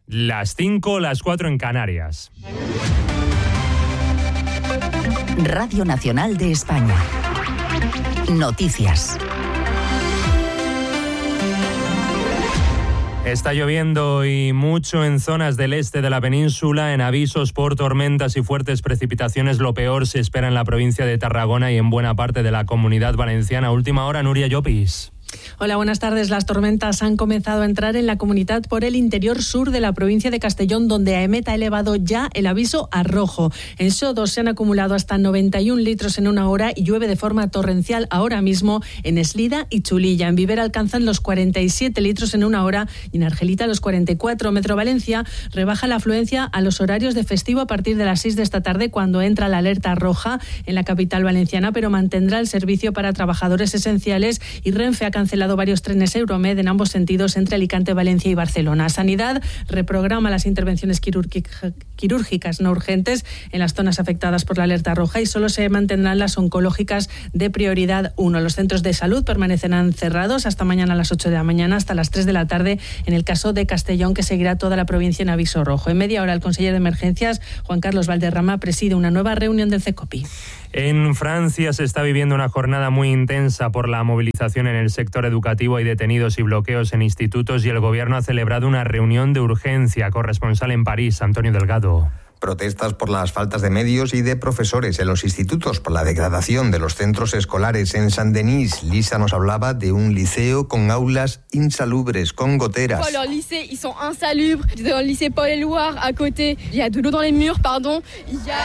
Las 5, las 4 en Canarias. Radio Nacional de España. Noticias. Está lloviendo y mucho en zonas del este de la península, en avisos por tormentas y fuertes precipitaciones. Lo peor se espera en la provincia de Tarragona y en buena parte de la Comunidad Valenciana. Última hora, Nuria Llopis. Hola, buenas tardes. Las tormentas han comenzado a entrar en la comunidad por el interior sur de la provincia de Castellón, donde AEMET ha elevado ya el aviso a rojo. En Sodos se han acumulado hasta 91 litros en una hora y llueve de forma torrencial ahora mismo en Eslida y Chulilla. En Viver alcanzan los 47 litros en una hora y en Argelita los 44. Metro Valencia rebaja la afluencia a los horarios de festivo a partir de las 6 de esta tarde, cuando entra la alerta roja en la capital valenciana, pero mantendrá el servicio para trabajadores esenciales, y Renfe ha cancelado varios trenes Euromed en ambos sentidos entre Alicante, Valencia y Barcelona. Sanidad reprograma las intervenciones quirúrgicas no urgentes en las zonas afectadas por la alerta roja y solo se mantendrán las oncológicas de prioridad 1. Los centros de salud permanecerán cerrados hasta mañana a las 8 de la mañana hasta las 3 de la tarde en el caso de Castellón, que seguirá toda la provincia en aviso rojo. En media hora, el consejero de Emergencias, Juan Carlos Valderrama, preside una nueva reunión del CECOPI. En Francia se está viviendo una jornada muy intensa por la movilización en el sector educativo. Hay detenidos y bloqueos en institutos y el gobierno ha celebrado una reunión de urgencia. Corresponsal en París, Antonio Delgado. Protestas por las faltas de medios y de profesores en los institutos, por la degradación de los centros escolares. En Saint-Denis, Lisa nos hablaba de un liceo con aulas insalubres, con goteras. Los lycées, ils sont insalubres. Dans le lycée Paul-Éluard, à côté, il y a de l'eau dans les murs, pardon. Il y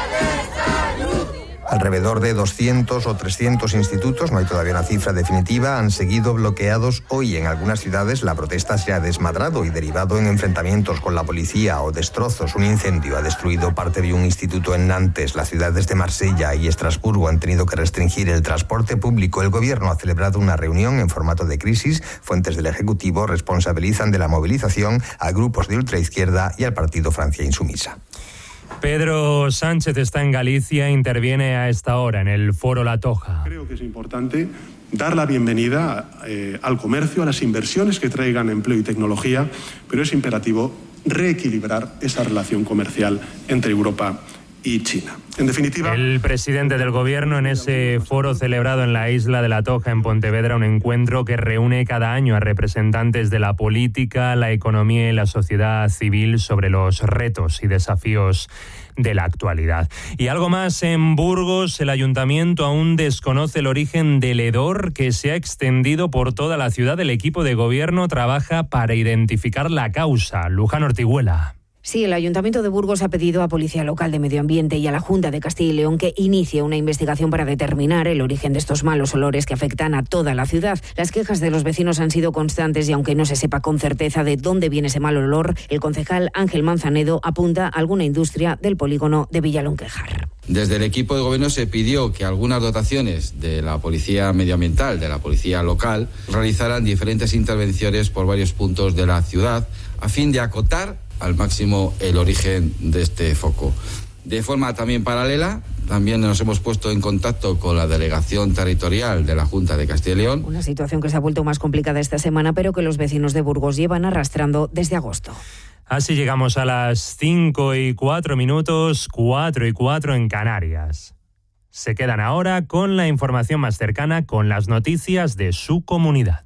a Alrededor de 200 o 300 institutos, no hay todavía una cifra definitiva, han seguido bloqueados hoy. En algunas ciudades la protesta se ha desmadrado y derivado en enfrentamientos con la policía o destrozos. Un incendio ha destruido parte de un instituto en Nantes. Las ciudades de Marsella y Estrasburgo han tenido que restringir el transporte público. El gobierno ha celebrado una reunión en formato de crisis. Fuentes del Ejecutivo responsabilizan de la movilización a grupos de ultraizquierda y al partido Francia Insumisa. Pedro Sánchez está en Galicia, interviene a esta hora en el Foro La Toja. Creo que es importante dar la bienvenida al comercio, a las inversiones que traigan empleo y tecnología, pero es imperativo reequilibrar esa relación comercial entre Europa y China. En definitiva, el presidente del gobierno en ese foro celebrado en la isla de La Toja, en Pontevedra, un encuentro que reúne cada año a representantes de la política, la economía y la sociedad civil sobre los retos y desafíos de la actualidad. Y algo más, en Burgos, el ayuntamiento aún desconoce el origen del hedor que se ha extendido por toda la ciudad. El equipo de gobierno trabaja para identificar la causa. Luján Ortiguela. Sí, el Ayuntamiento de Burgos ha pedido a Policía Local de Medio Ambiente y a la Junta de Castilla y León que inicie una investigación para determinar el origen de estos malos olores que afectan a toda la ciudad. Las quejas de los vecinos han sido constantes y aunque no se sepa con certeza de dónde viene ese mal olor, el concejal Ángel Manzanedo apunta a alguna industria del polígono de Villalonquejar. Desde el equipo de gobierno se pidió que algunas dotaciones de la Policía Medioambiental, de la Policía Local, realizaran diferentes intervenciones por varios puntos de la ciudad a fin de acotar al máximo el origen de este foco. De forma también paralela, también nos hemos puesto en contacto con la Delegación Territorial de la Junta de Castilla y León. Una situación que se ha vuelto más complicada esta semana, pero que los vecinos de Burgos llevan arrastrando desde agosto. Así llegamos a las 5:04, 4:04 en Canarias. Se quedan ahora con la información más cercana, con las noticias de su comunidad.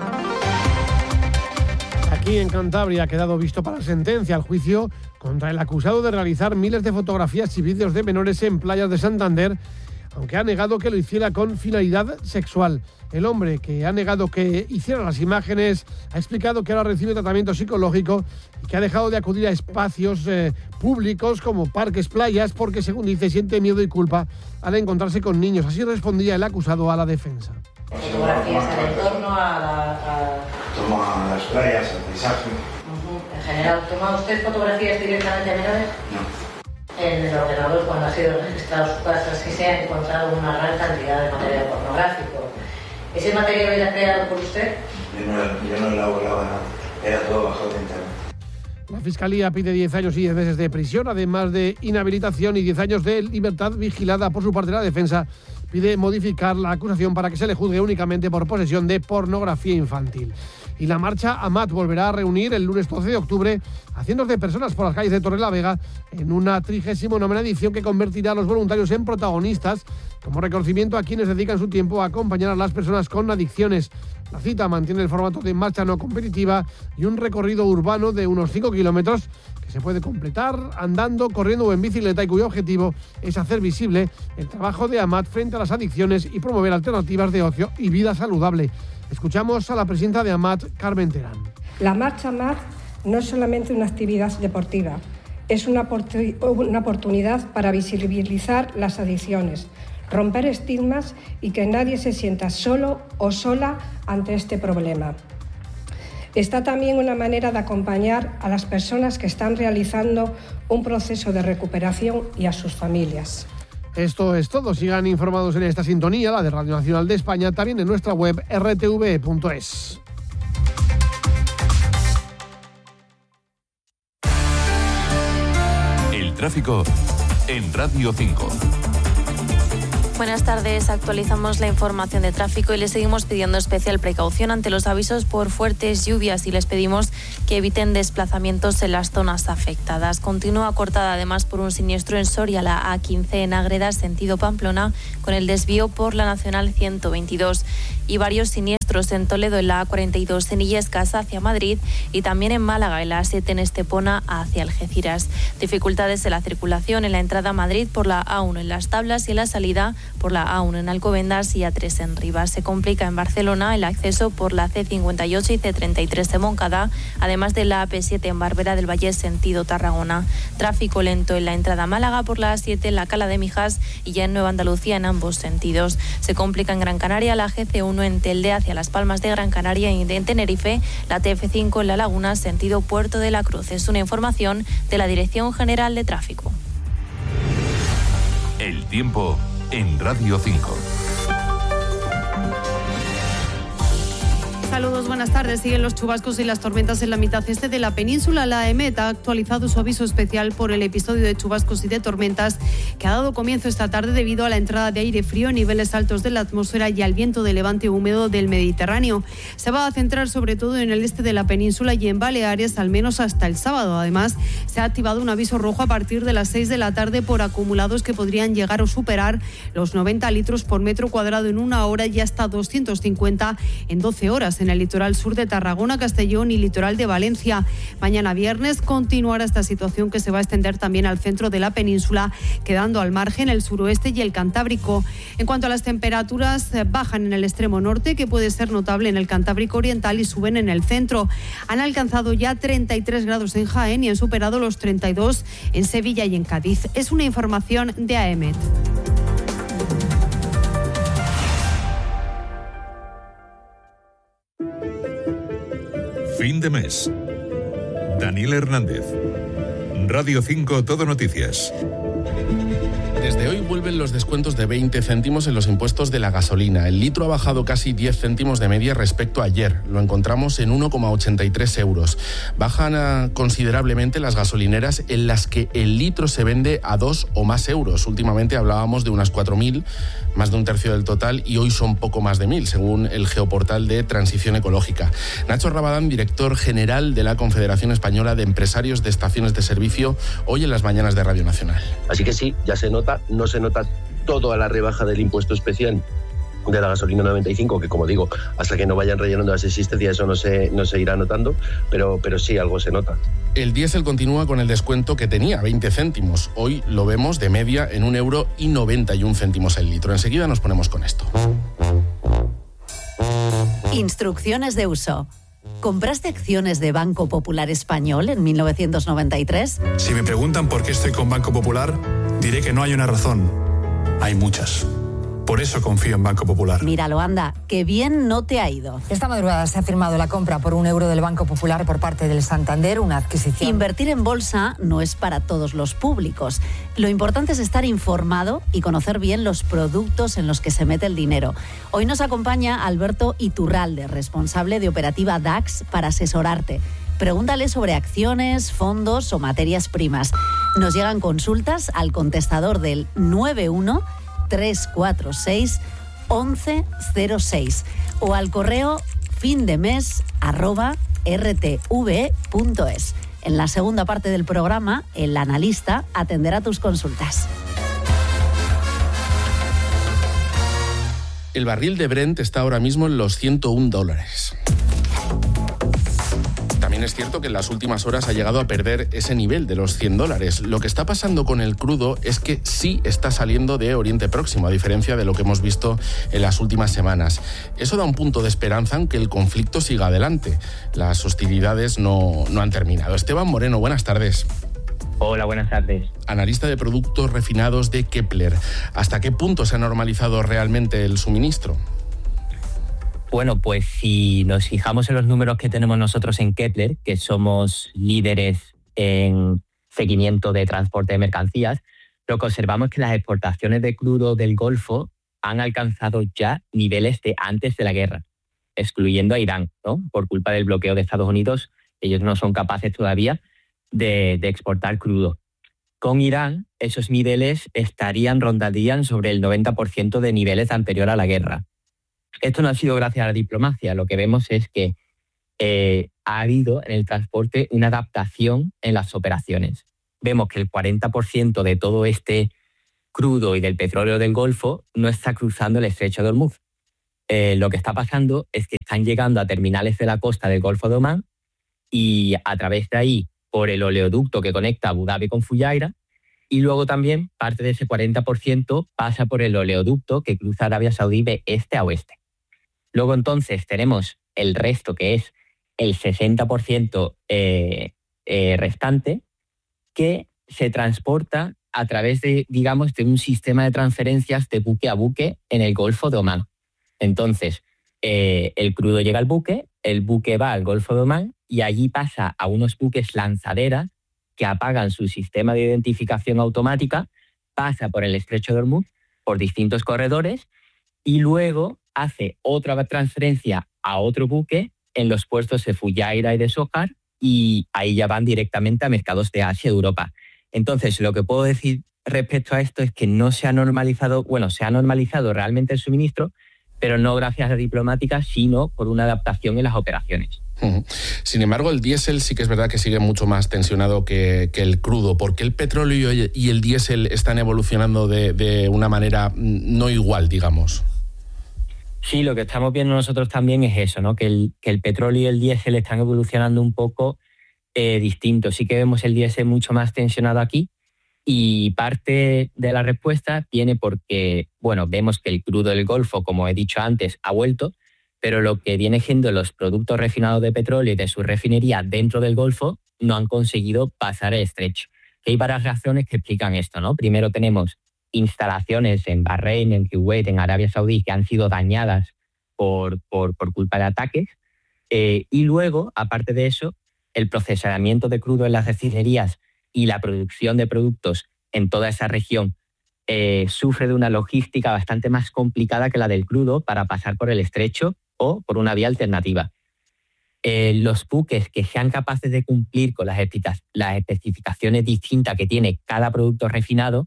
Aquí en Cantabria ha quedado visto para sentencia el juicio contra el acusado de realizar miles de fotografías y vídeos de menores en playas de Santander, aunque ha negado que lo hiciera con finalidad sexual. El hombre, que ha negado que hiciera las imágenes, ha explicado que ahora recibe tratamiento psicológico y que ha dejado de acudir a espacios públicos como parques, playas, porque, según dice, siente miedo y culpa al encontrarse con niños. Así respondía el acusado a la defensa. Fotografías en el entorno Tomo a las playas, al paisaje. En general, ¿toma usted fotografías directamente a menores? No. En el ordenador, cuando ha sido registrado su casa, sí se ha encontrado una gran cantidad de material pornográfico. ¿Ese material era creado por usted? Yo no elaboraba nada, era todo bajo de internet. La Fiscalía pide 10 años y 10 meses de prisión, además de inhabilitación y 10 años de libertad vigilada. Por su parte, la defensa pide modificar la acusación para que se le juzgue únicamente por posesión de pornografía infantil. Y la marcha AMAT volverá a reunir el lunes 12 de octubre a cientos de personas por las calles de Torrelavega en una 39ª edición que convertirá a los voluntarios en protagonistas como reconocimiento a quienes dedican su tiempo a acompañar a las personas con adicciones. La cita mantiene el formato de marcha no competitiva y un recorrido urbano de unos 5 kilómetros que se puede completar andando, corriendo o en bicicleta y cuyo objetivo es hacer visible el trabajo de AMAT frente a las adicciones y promover alternativas de ocio y vida saludable. Escuchamos a la presidenta de AMAT, Carmen Terán. La marcha AMAT no es solamente una actividad deportiva, es una oportunidad para visibilizar las adicciones, romper estigmas y que nadie se sienta solo o sola ante este problema. Está también una manera de acompañar a las personas que están realizando un proceso de recuperación y a sus familias. Esto es todo. Sigan informados en esta sintonía, la de Radio Nacional de España, también en nuestra web rtv.es. El tráfico en Radio 5. Buenas tardes, actualizamos la información de tráfico y les seguimos pidiendo especial precaución ante los avisos por fuertes lluvias y les pedimos que eviten desplazamientos en las zonas afectadas. Continúa cortada además por un siniestro en Soria, la A15 en Ágreda, sentido Pamplona, con el desvío por la Nacional 122 y varios siniestros en Toledo en la A42 en Illescas hacia Madrid y también en Málaga en la A7 en Estepona hacia Algeciras. Dificultades en la circulación en la entrada a Madrid por la A1 en Las Tablas y en la salida por la A1 en Alcobendas y A3 en Rivas. Se complica en Barcelona el acceso por la C58 y C33 de Moncada, además de la AP7 en Barberá del Vallés sentido Tarragona. Tráfico lento en la entrada a Málaga por la A7 en la Cala de Mijas y ya en Nueva Andalucía en ambos sentidos. Se complica en Gran Canaria la GC1 en Telde hacia Las Palmas de Gran Canaria y en Tenerife, la TF5 en La Laguna sentido Puerto de la Cruz. Es una información de la Dirección General de Tráfico. El tiempo en Radio 5. Saludos, buenas tardes. Siguen los chubascos y las tormentas en la mitad este de la península. La EMET ha actualizado su aviso especial por el episodio de chubascos y de tormentas que ha dado comienzo esta tarde debido a la entrada de aire frío, niveles altos de la atmósfera y al viento de levante húmedo del Mediterráneo. Se va a centrar sobre todo en el este de la península y en Baleares, al menos hasta el sábado. Además, se ha activado un aviso rojo a partir de las 6 de la tarde por acumulados que podrían llegar o superar los 90 litros por metro cuadrado en una hora y hasta 250 en 12 horas. En el litoral sur de Tarragona, Castellón y litoral de Valencia. Mañana viernes continuará esta situación que se va a extender también al centro de la península, quedando al margen el suroeste y el Cantábrico. En cuanto a las temperaturas, bajan en el extremo norte, que puede ser notable en el Cantábrico oriental, y suben en el centro. Han alcanzado ya 33 grados en Jaén y han superado los 32 en Sevilla y en Cádiz. Es una información de AEMET. Fin de mes. Daniel Hernández. Radio 5 Todo Noticias. Desde hoy vuelven los descuentos de 20 céntimos en los impuestos de la gasolina. El litro ha bajado casi 10 céntimos de media respecto a ayer. Lo encontramos en 1,83 euros. Bajan considerablemente las gasolineras en las que el litro se vende a 2 o más euros. Últimamente hablábamos de unas 4.000, más de un tercio del total, y hoy son poco más de 1.000, según el geoportal de Transición Ecológica. Nacho Rabadán, director general de la Confederación Española de Empresarios de Estaciones de Servicio, hoy en las mañanas de Radio Nacional. Así que sí, ya se nota. No se nota toda la rebaja del impuesto especial de la gasolina 95, que como digo, hasta que no vayan rellenando las existencias eso no se irá notando, pero sí algo se nota. El diésel continúa con el descuento que tenía, 20 céntimos. Hoy lo vemos de media en 1,91 € el litro. Enseguida nos ponemos con esto. Instrucciones de uso. ¿Compraste acciones de Banco Popular Español en 1993? Si me preguntan por qué estoy con Banco Popular, diré que no hay una razón. Hay muchas. Por eso confío en Banco Popular. Míralo, anda, que bien no te ha ido. Esta madrugada se ha firmado la compra por €1 del Banco Popular por parte del Santander, una adquisición. Invertir en bolsa no es para todos los públicos. Lo importante es estar informado y conocer bien los productos en los que se mete el dinero. Hoy nos acompaña Alberto Iturralde, responsable de Operativa DAX, para asesorarte. Pregúntale sobre acciones, fondos o materias primas. Nos llegan consultas al contestador del 91 346 1106 o al correo findemes@rtve.es. En la segunda parte del programa, el analista atenderá tus consultas. El barril de Brent está ahora mismo en los $101. También es cierto que en las últimas horas ha llegado a perder ese nivel de los $100. Lo que está pasando con el crudo es que sí está saliendo de Oriente Próximo, a diferencia de lo que hemos visto en las últimas semanas. Eso da un punto de esperanza, aunque el conflicto siga adelante. Las hostilidades no han terminado. Esteban Moreno, buenas tardes. Hola, buenas tardes. Analista de productos refinados de Kepler. ¿Hasta qué punto se ha normalizado realmente el suministro? Bueno, pues si nos fijamos en los números que tenemos nosotros en Kepler, que somos líderes en seguimiento de transporte de mercancías, lo que observamos es que las exportaciones de crudo del Golfo han alcanzado ya niveles de antes de la guerra, excluyendo a Irán, ¿no? Por culpa del bloqueo de Estados Unidos, ellos no son capaces todavía de exportar crudo. Con Irán, esos niveles rondarían sobre el 90% de niveles anterior a la guerra. Esto no ha sido gracias a la diplomacia. Lo que vemos es que ha habido en el transporte una adaptación en las operaciones. Vemos que el 40% de todo este crudo y del petróleo del Golfo no está cruzando el estrecho de Hormuz. Lo que está pasando es que están llegando a terminales de la costa del Golfo de Omán y a través de ahí por el oleoducto que conecta Abu Dhabi con Fujairah, y luego también parte de ese 40% pasa por el oleoducto que cruza Arabia Saudí de este a oeste. Luego entonces tenemos el resto, que es el 60% restante, que se transporta a través de, digamos, de un sistema de transferencias de buque a buque en el Golfo de Omán. Entonces, el crudo llega al buque, el buque va al Golfo de Omán y allí pasa a unos buques lanzaderas que apagan su sistema de identificación automática, pasa por el estrecho de Hormuz, por distintos corredores, y luego hace otra transferencia a otro buque en los puertos de Fujairah y de Sohar, y ahí ya van directamente a mercados de Asia y Europa. Entonces, lo que puedo decir respecto a esto es que no se ha normalizado, se ha normalizado realmente el suministro, pero no gracias a diplomática, sino por una adaptación en las operaciones. Sin embargo, el diésel sí que es verdad que sigue mucho más tensionado que el crudo. ¿Por qué el petróleo y el diésel están evolucionando de una manera no igual, digamos? Sí, lo que estamos viendo nosotros también es eso, ¿no? Que el petróleo y el diésel están evolucionando un poco distinto. Sí que vemos el diésel mucho más tensionado aquí, y parte de la respuesta viene porque, vemos que el crudo del Golfo, como he dicho antes, ha vuelto, pero lo que viene siendo los productos refinados de petróleo y de su refinería dentro del Golfo no han conseguido pasar el estrecho. Hay varias razones que explican esto, ¿no? Primero tenemos instalaciones en Bahrein, en Kuwait, en Arabia Saudí, que han sido dañadas por culpa de ataques. Y luego, aparte de eso, el procesamiento de crudo en las refinerías y la producción de productos en toda esa región sufre de una logística bastante más complicada que la del crudo para pasar por el estrecho o por una vía alternativa. Los buques que sean capaces de cumplir con las especificaciones distintas que tiene cada producto refinado,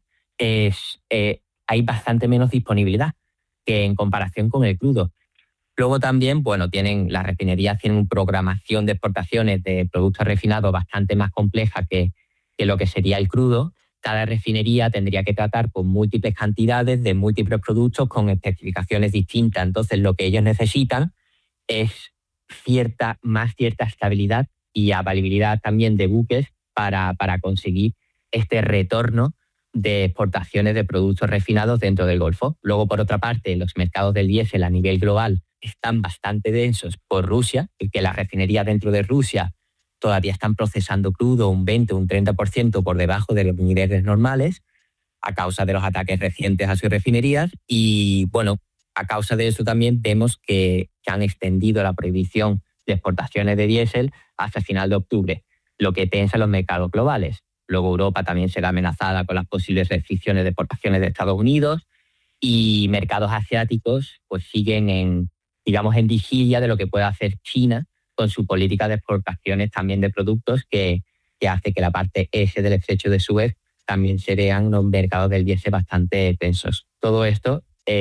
hay bastante menos disponibilidad que en comparación con el crudo. Luego también, las refinerías tienen una programación de exportaciones de productos refinados bastante más compleja que lo que sería el crudo. Cada refinería tendría que tratar con múltiples cantidades de múltiples productos con especificaciones distintas. Entonces, lo que ellos necesitan es cierta estabilidad y availabilidad también de buques para conseguir este retorno de exportaciones de productos refinados dentro del Golfo. Luego, por otra parte, los mercados del diésel a nivel global están bastante densos por Rusia, que las refinerías dentro de Rusia todavía están procesando crudo un 20 o un 30% por debajo de los niveles normales a causa de los ataques recientes a sus refinerías. Y a causa de eso también vemos que han extendido la prohibición de exportaciones de diésel hasta final de octubre, lo que tensa los mercados globales. Luego Europa también será amenazada con las posibles restricciones de exportaciones de Estados Unidos, y mercados asiáticos siguen en vigilia de lo que pueda hacer China con su política de exportaciones también de productos que hace que la parte este del estrecho de Suez también se vean los mercados del diésel bastante tensos. Todo esto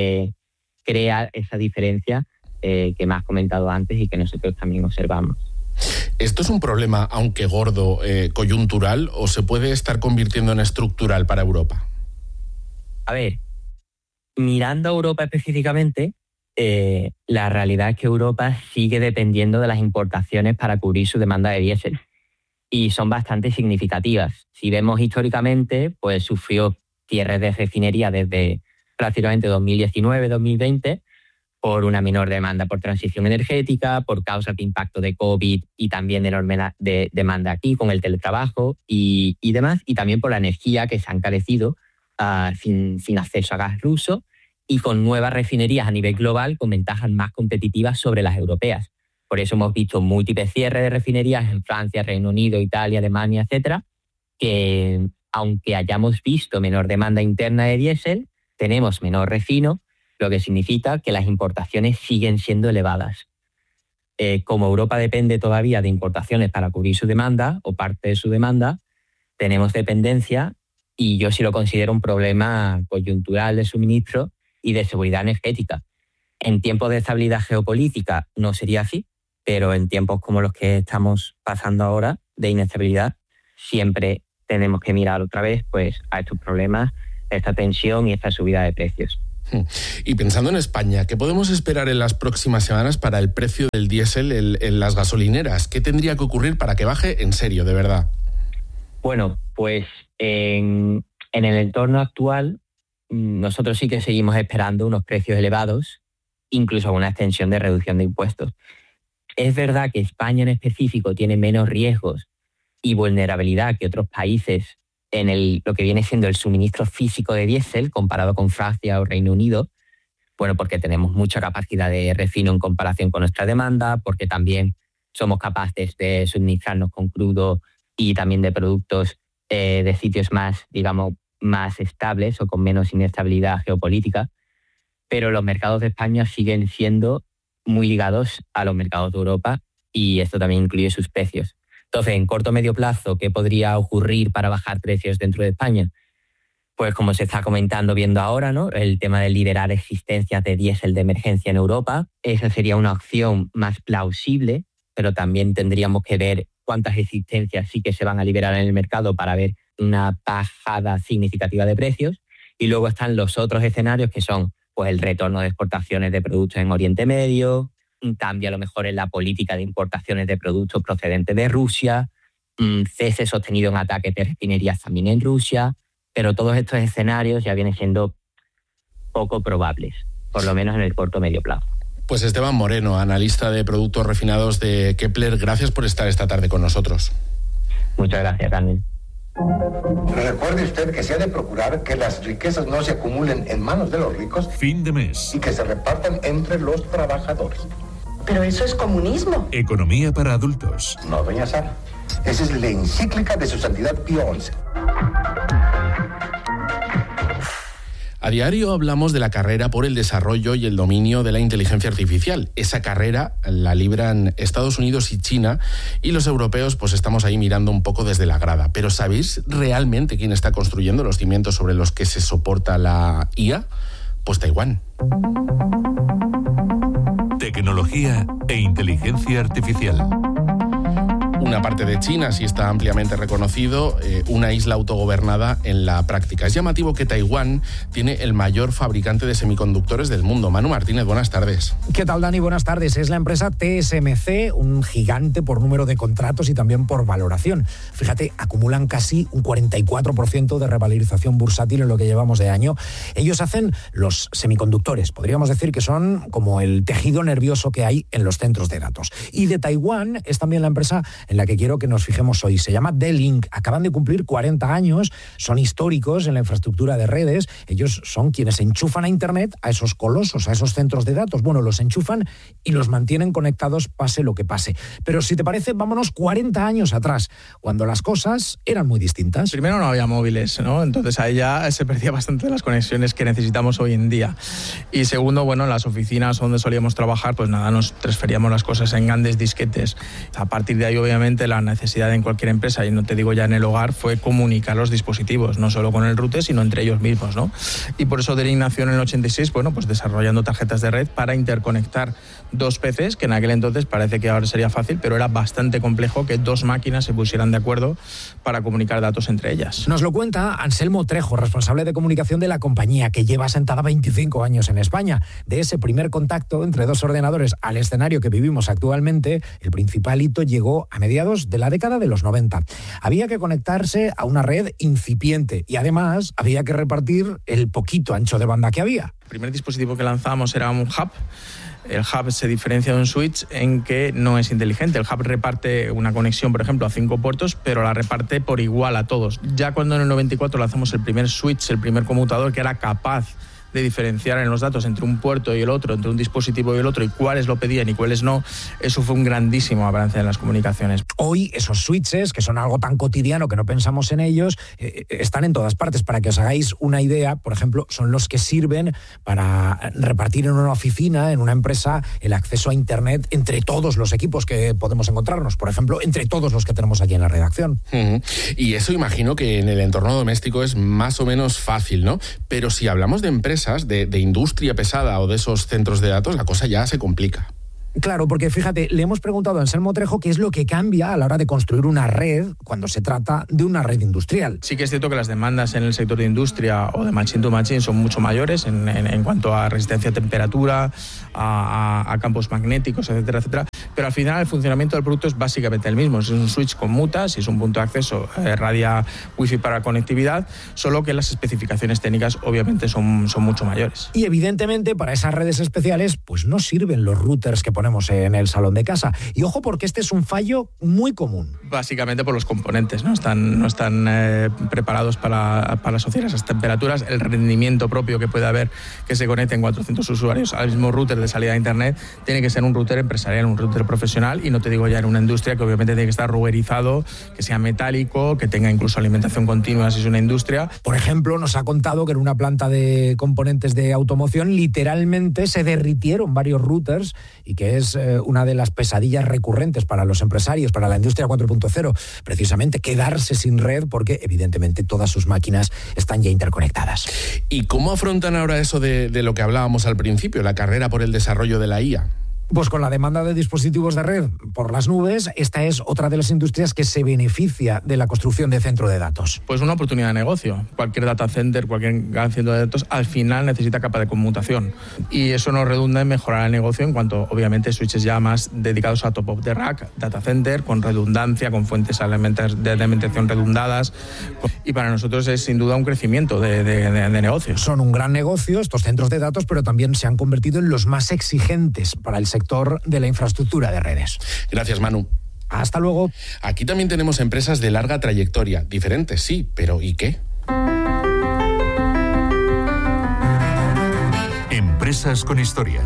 crea esa diferencia que me has comentado antes y que nosotros también observamos. ¿Esto es un problema, aunque gordo, coyuntural, o se puede estar convirtiendo en estructural para Europa? A ver, mirando a Europa específicamente, la realidad es que Europa sigue dependiendo de las importaciones para cubrir su demanda de diésel y son bastante significativas. Si vemos históricamente, pues sufrió cierres de refinería desde prácticamente 2019-2020 por una menor demanda por transición energética, por causas de impacto de COVID y también de enorme demanda aquí con el teletrabajo y demás, y también por la energía que se ha encarecido sin acceso a gas ruso y con nuevas refinerías a nivel global con ventajas más competitivas sobre las europeas. Por eso hemos visto múltiples cierres de refinerías en Francia, Reino Unido, Italia, Alemania, etcétera, que aunque hayamos visto menor demanda interna de diésel, tenemos menor refino, lo que significa que las importaciones siguen siendo elevadas. Como Europa depende todavía de importaciones para cubrir su demanda o parte de su demanda, tenemos dependencia y yo sí lo considero un problema coyuntural de suministro y de seguridad energética. En tiempos de estabilidad geopolítica no sería así, pero en tiempos como los que estamos pasando ahora, de inestabilidad, siempre tenemos que mirar otra vez pues, a estos problemas, esta tensión y esta subida de precios. Y pensando en España, ¿qué podemos esperar en las próximas semanas para el precio del diésel en las gasolineras? ¿Qué tendría que ocurrir para que baje en serio, de verdad? Bueno, pues en el entorno actual nosotros sí que seguimos esperando unos precios elevados, incluso una extensión de reducción de impuestos. Es verdad que España en específico tiene menos riesgos y vulnerabilidad que otros países en lo que viene siendo el suministro físico de diésel comparado con Francia o Reino Unido, bueno, porque tenemos mucha capacidad de refino en comparación con nuestra demanda, porque también somos capaces de suministrarnos con crudo y también de productos de sitios más, digamos, más estables o con menos inestabilidad geopolítica, pero los mercados de España siguen siendo muy ligados a los mercados de Europa y esto también incluye sus precios. Entonces, en corto o medio plazo, ¿qué podría ocurrir para bajar precios dentro de España? Pues como se está viendo ahora, ¿no? El tema de liberar existencias de diésel de emergencia en Europa. Esa sería una opción más plausible, pero también tendríamos que ver cuántas existencias sí que se van a liberar en el mercado para ver una bajada significativa de precios. Y luego están los otros escenarios que son pues, el retorno de exportaciones de productos en Oriente Medio, un cambio a lo mejor en la política de importaciones de productos procedentes de Rusia, cese sostenido en ataques de refinerías también en Rusia, pero todos estos escenarios ya vienen siendo poco probables, por lo menos en el corto o medio plazo. Pues Esteban Moreno, analista de productos refinados de Kepler, gracias por estar esta tarde con nosotros. Muchas gracias, Daniel. Recuerde usted que se ha de procurar que las riquezas no se acumulen en manos de los ricos. Fin de mes. Y que se repartan entre los trabajadores. Pero eso es comunismo. Economía para adultos. No, doña Sara. Esa es la encíclica de su santidad Pío XI. A diario hablamos de la carrera por el desarrollo y el dominio de la inteligencia artificial. Esa carrera la libran Estados Unidos y China y los europeos pues estamos ahí mirando un poco desde la grada. Pero ¿sabéis realmente quién está construyendo los cimientos sobre los que se soporta la IA? Pues Taiwán. Tecnología e inteligencia artificial. Una parte de China sí está ampliamente reconocido, una isla autogobernada en la práctica. Es llamativo que Taiwán tiene el mayor fabricante de semiconductores del mundo. Manu Martínez, buenas tardes. ¿Qué tal, Dani? Buenas tardes. Es la empresa TSMC, un gigante por número de contratos y también por valoración. Fíjate, acumulan casi un 44% de revalorización bursátil en lo que llevamos de año. Ellos hacen los semiconductores. Podríamos decir que son como el tejido nervioso que hay en los centros de datos. Y de Taiwán es también la empresa en la que quiero que nos fijemos hoy. Se llama D-Link. Acaban de cumplir 40 años, son históricos en la infraestructura de redes. Ellos son quienes enchufan a Internet a esos colosos, a esos centros de datos. Bueno, los enchufan y los mantienen conectados pase lo que pase. Pero si te parece, vámonos 40 años atrás, cuando las cosas eran muy distintas. Primero no había móviles, ¿no? Entonces ahí ya se perdía bastante las conexiones que necesitamos hoy en día. Y segundo, bueno, en las oficinas donde solíamos trabajar, pues nada, nos transferíamos las cosas en grandes disquetes. A partir de ahí, obviamente, obviamente la necesidad en cualquier empresa, y no te digo ya en el hogar, fue comunicar los dispositivos, no solo con el router, sino entre ellos mismos, ¿no? Y por eso D-Link nació en el 86, pues desarrollando tarjetas de red para interconectar dos PCs, que en aquel entonces parece que ahora sería fácil, pero era bastante complejo que dos máquinas se pusieran de acuerdo para comunicar datos entre ellas. Nos lo cuenta Anselmo Trejo, responsable de comunicación de la compañía, que lleva sentada 25 años en España. De ese primer contacto entre dos ordenadores al escenario que vivimos actualmente, el principal hito llegó a mediados de la década de los 90. Había que conectarse a una red incipiente y además había que repartir el poquito ancho de banda que había. El primer dispositivo que lanzamos era un hub. El hub se diferencia de un switch en que no es inteligente. El hub reparte una conexión, por ejemplo, a 5 puertos, pero la reparte por igual a todos. Ya cuando en el 94 lanzamos el primer switch, el primer conmutador que era capaz de diferenciar en los datos entre un puerto y el otro, entre un dispositivo y el otro, y cuáles lo pedían y cuáles no, eso fue un grandísimo avance en las comunicaciones. Hoy esos switches, que son algo tan cotidiano que no pensamos en ellos, están en todas partes. Para que os hagáis una idea, por ejemplo, son los que sirven para repartir en una oficina, en una empresa, el acceso a Internet entre todos los equipos que podemos encontrarnos, por ejemplo, entre todos los que tenemos aquí en la redacción. Y eso imagino que en el entorno doméstico es más o menos fácil, ¿no? Pero si hablamos de empresas, de industria pesada o de esos centros de datos, la cosa ya se complica. Claro, porque fíjate, le hemos preguntado a Anselmo Trejo qué es lo que cambia a la hora de construir una red cuando se trata de una red industrial. Sí que es cierto que las demandas en el sector de industria o de machine to machine son mucho mayores en cuanto a resistencia a temperatura, a campos magnéticos, etcétera, etcétera. Pero al final el funcionamiento del producto es básicamente el mismo. Es un switch con mutas, es un punto de acceso, radia wifi para conectividad, solo que las especificaciones técnicas obviamente son mucho mayores. Y evidentemente para esas redes especiales pues no sirven los routers que ponemos en el salón de casa. Y ojo, porque este es un fallo muy común. Básicamente por los componentes, no están preparados para asociar esas temperaturas. El rendimiento propio que puede haber que se conecten 400 usuarios al mismo router de salida a internet tiene que ser un router empresarial, un router profesional, y no te digo ya en una industria que obviamente tiene que estar ruberizado, que sea metálico, que tenga incluso alimentación continua si es una industria. Por ejemplo, nos ha contado que en una planta de componentes de automoción literalmente se derritieron varios routers y que es una de las pesadillas recurrentes para los empresarios, para la industria 4.0, precisamente quedarse sin red porque evidentemente todas sus máquinas están ya interconectadas. ¿Y cómo afrontan ahora eso de lo que hablábamos al principio, la carrera por el desarrollo de la IA? Pues con la demanda de dispositivos de red por las nubes, esta es otra de las industrias que se beneficia de la construcción de centro de datos. Pues una oportunidad de negocio. Cualquier data center, cualquier gran centro de datos, al final necesita capa de conmutación. Y eso nos redunda en mejorar el negocio en cuanto, obviamente, switches ya más dedicados a top of the rack, data center, con redundancia, con fuentes de alimentación redundadas. Y para nosotros es sin duda un crecimiento de negocio. Son un gran negocio estos centros de datos, pero también se han convertido en los más exigentes para el sector de la infraestructura de redes. Gracias, Manu. Hasta luego. Aquí también tenemos empresas de larga trayectoria, diferentes sí, pero ¿y qué? Empresas con historia.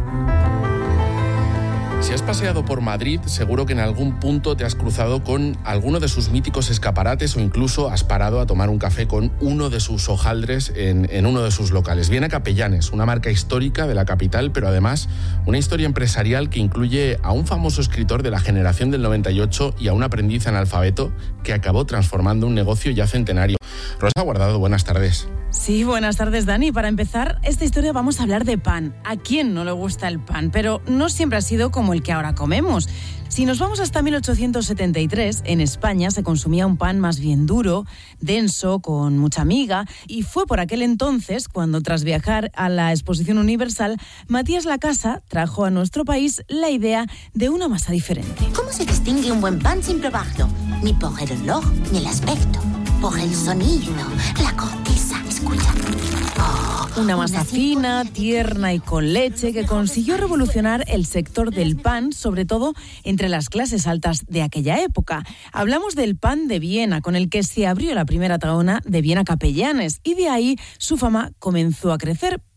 Si has paseado por Madrid, seguro que en algún punto te has cruzado con alguno de sus míticos escaparates o incluso has parado a tomar un café con uno de sus hojaldres en uno de sus locales. Viene a Capellanes, una marca histórica de la capital, pero además una historia empresarial que incluye a un famoso escritor de la generación del 98 y a un aprendiz analfabeto que acabó transformando un negocio ya centenario. Rosa Guardado, buenas tardes. Sí, buenas tardes, Dani. Para empezar esta historia vamos a hablar de pan. ¿A quién no le gusta el pan? Pero no siempre ha sido como el que ahora comemos. Si nos vamos hasta 1873, en España se consumía un pan más bien duro, denso, con mucha miga, y fue por aquel entonces cuando, tras viajar a la Exposición Universal, Matías Lacasa trajo a nuestro país la idea de una masa diferente. ¿Cómo se distingue un buen pan sin probarlo? Ni por el olor, ni el aspecto, por el sonido, la corteza, escucha. Una masa fina, tierna y con leche que consiguió revolucionar el sector del pan, sobre todo entre las clases altas de aquella época. Hablamos del pan de Viena, con el que se abrió la primera taona de Viena Capellanes, y de ahí su fama comenzó a crecer.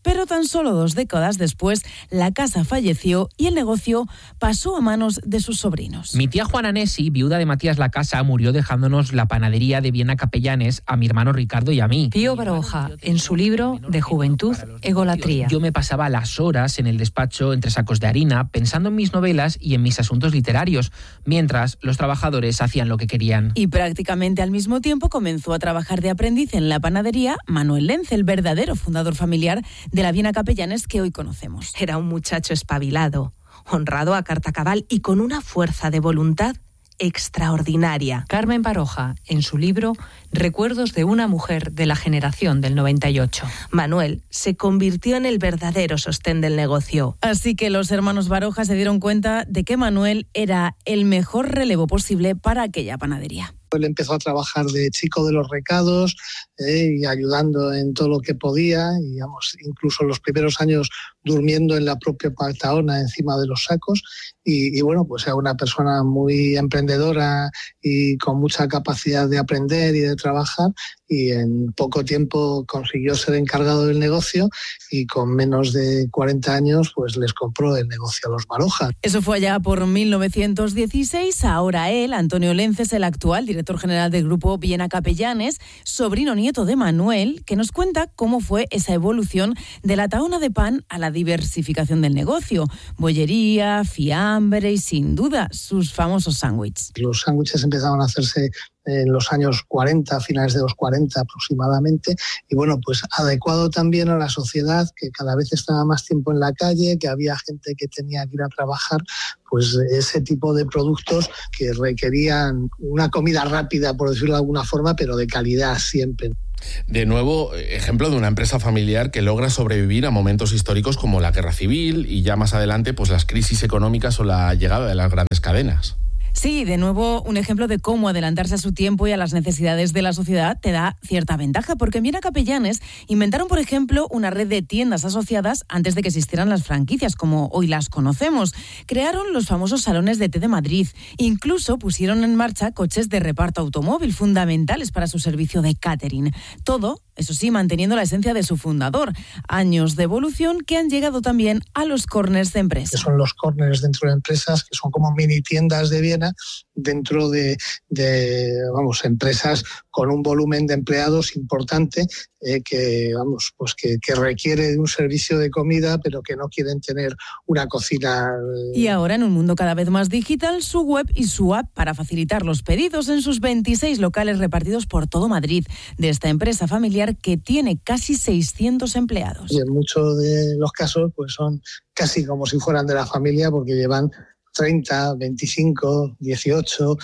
Pero tan solo 2 décadas después, la casa falleció y el negocio pasó a manos de sus sobrinos. Mi tía Juana Nesi, viuda de Matías Lacasa, murió dejándonos la panadería de Viena Capellanes a mi hermano Ricardo y a mí. Pío Baroja, en su libro De Juventud, Egolatría. Yo me pasaba las horas en el despacho entre sacos de harina, pensando en mis novelas y en mis asuntos literarios, mientras los trabajadores hacían lo que querían. Y prácticamente al mismo tiempo comenzó a trabajar de aprendiz en la panadería Manuel Lenz, el verdadero fundador familiar de la Viena Capellanes que hoy conocemos. Era un muchacho espabilado, honrado a carta cabal y con una fuerza de voluntad extraordinaria. Carmen Baroja, en su libro Recuerdos de una mujer de la generación del 98. Manuel se convirtió en el verdadero sostén del negocio. Así que los hermanos Baroja se dieron cuenta de que Manuel era el mejor relevo posible para aquella panadería. Él empezó a trabajar de chico de los recados y ayudando en todo lo que podía, y incluso los primeros años durmiendo en la propia paltaona encima de los sacos, y bueno, pues era una persona muy emprendedora y con mucha capacidad de aprender y de trabajar, y en poco tiempo consiguió ser encargado del negocio y con menos de 40 años pues les compró el negocio a los Baroja. Eso fue allá por 1916. Ahora él, Antonio Lenz, es el actual director general del grupo Viena Capellanes, sobrino nieto de Manuel, que nos cuenta cómo fue esa evolución de la taona de pan a la diversificación del negocio. Bollería, fiambre y sin duda sus famosos sándwiches. Los sándwiches empezaron a hacerse en los años 40, finales de los 40 aproximadamente, y bueno, pues adecuado también a la sociedad que cada vez estaba más tiempo en la calle, que había gente que tenía que ir a trabajar, pues ese tipo de productos que requerían una comida rápida, por decirlo de alguna forma, pero de calidad siempre. De nuevo, ejemplo de una empresa familiar que logra sobrevivir a momentos históricos como la Guerra Civil y ya más adelante pues las crisis económicas o la llegada de las grandes cadenas. Sí, de nuevo un ejemplo de cómo adelantarse a su tiempo y a las necesidades de la sociedad te da cierta ventaja, porque en Viena Capellanes inventaron, por ejemplo, una red de tiendas asociadas antes de que existieran las franquicias como hoy las conocemos. Crearon los famosos salones de té de Madrid, incluso pusieron en marcha coches de reparto automóvil fundamentales para su servicio de catering. Todo, eso sí, manteniendo la esencia de su fundador. Años de evolución que han llegado también a los corners de empresas. Que son los corners dentro de empresas, que son como mini tiendas de Viena dentro de empresas con un volumen de empleados importante que requiere de un servicio de comida, pero que no quieren tener una cocina. Y ahora, en un mundo cada vez más digital, su web y su app para facilitar los pedidos en sus 26 locales repartidos por todo Madrid, de esta empresa familiar que tiene casi 600 empleados. Y en muchos de los casos pues son casi como si fueran de la familia, porque llevan 30, 25, 18,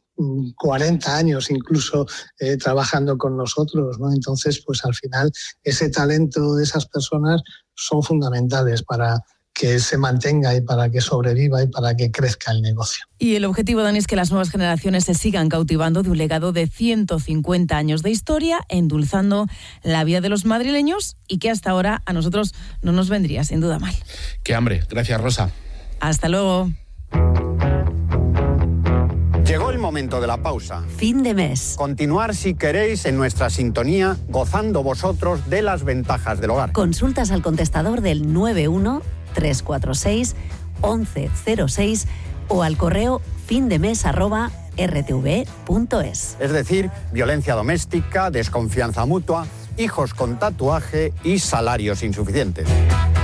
40 años incluso trabajando con nosotros, ¿no? Entonces, pues al final ese talento de esas personas son fundamentales para que se mantenga y para que sobreviva y para que crezca el negocio. Y el objetivo, Dani, es que las nuevas generaciones se sigan cautivando de un legado de 150 años de historia, endulzando la vida de los madrileños y que hasta ahora a nosotros no nos vendría sin duda mal. ¡Qué hambre! Gracias, Rosa. Hasta luego. Llegó el momento de la pausa. Fin de mes. Continuar, si queréis, en nuestra sintonía, gozando vosotros de las ventajas del hogar. Consultas al contestador del 91-346-1106 o al correo findemes@rtv.es. Es decir, violencia doméstica, desconfianza mutua, hijos con tatuaje y salarios insuficientes.